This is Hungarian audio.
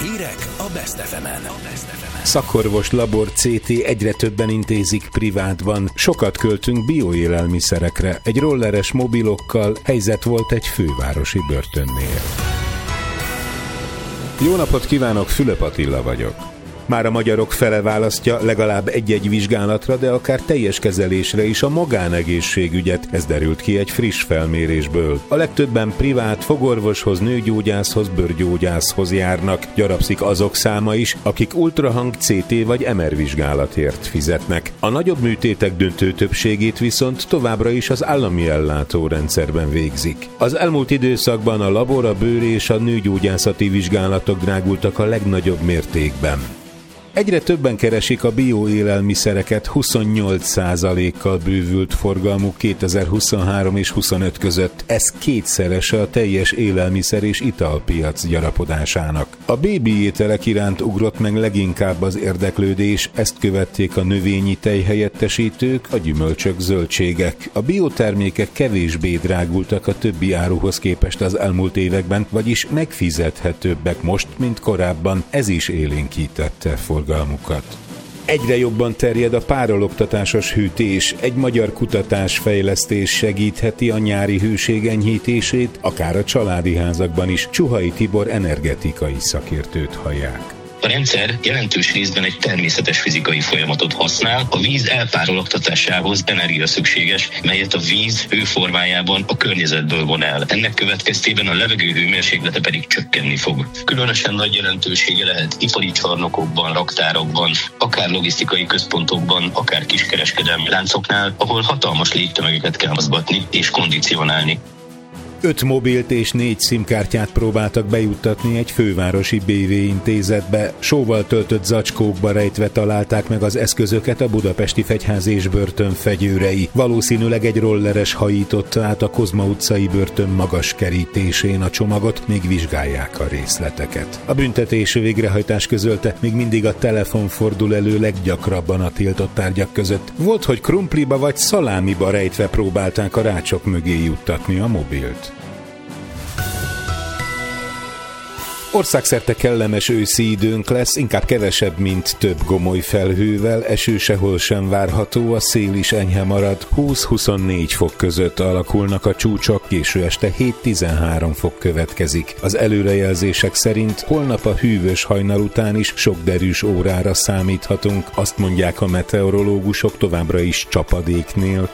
Hírek a Best FM-en. Szakorvos labor CT egyre többen intézik privátban. Sokat költünk bioélelmiszerekre. Egy rolleres mobilokkal helyzet volt egy fővárosi börtönnél. Jó napot kívánok, Fülöp Attila vagyok. Már a magyarok fele választja legalább egy-egy vizsgálatra, de akár teljes kezelésre is a magánegészségügyet, ez derült ki egy friss felmérésből. A legtöbben privát fogorvoshoz, nőgyógyászhoz, bőrgyógyászhoz járnak. Gyarapszik azok száma is, akik ultrahang, CT vagy MR vizsgálatért fizetnek. A nagyobb műtétek döntő többségét viszont továbbra is az állami ellátórendszerben végzik. Az elmúlt időszakban a labor, a bőr és a nőgyógyászati vizsgálatok drágultak a legnagyobb mértékben. Egyre többen keresik a bioélelmiszereket, 28%-kal bővült forgalmuk 2023 és 25 között. Ez kétszerese a teljes élelmiszer és italpiac gyarapodásának. A bébi ételek iránt ugrott meg leginkább az érdeklődés, ezt követték a növényi tejhelyettesítők, a gyümölcsök, zöldségek. A biotermékek kevésbé drágultak a többi áruhoz képest az elmúlt években, vagyis megfizethetőbbek most, mint korábban. Ez is élénkítette forgalmukat. Egyre jobban terjed a párologtatásos hűtés. Egy magyar kutatásfejlesztés segítheti a nyári hőség enyhítését, akár a családi házakban is. Csuhai Tibor energetikai szakértőt hallják. A rendszer jelentős részben egy természetes fizikai folyamatot használ. A víz elpárologtatásához energia szükséges, melyet a víz hőformájában a környezetből von el. Ennek következtében a levegő hőmérséklete pedig csökkenni fog. Különösen nagy jelentősége lehet ipari csarnokokban, raktárokban, akár logisztikai központokban, akár kiskereskedelmi láncoknál, ahol hatalmas légtömegeket kell mozgatni és kondicionálni. 5 mobilt és 4 SIM-kártyát próbáltak bejuttatni egy fővárosi BV intézetbe. Sóval töltött zacskókba rejtve találták meg az eszközöket a budapesti fegyház és börtön fegyőrei. Valószínűleg egy rolleres hajította át a Kozma utcai börtön magas kerítésén a csomagot, még vizsgálják a részleteket. A büntetés végrehajtás közölte, még mindig a telefon fordul elő leggyakrabban a tiltott tárgyak között. Volt, hogy krumpliba vagy szalámiba rejtve próbálták a rácsok mögé juttatni a mobilt. Országszerte kellemes őszi időnk lesz, inkább kevesebb, mint több gomoly felhővel, eső sehol sem várható, a szél is enyhe marad, 20-24 fok között alakulnak a csúcsok, késő este 7-13 fok következik. Az előrejelzések szerint holnap a hűvös hajnal után is sok derűs órára számíthatunk, azt mondják a meteorológusok, továbbra is csapadék nélkül.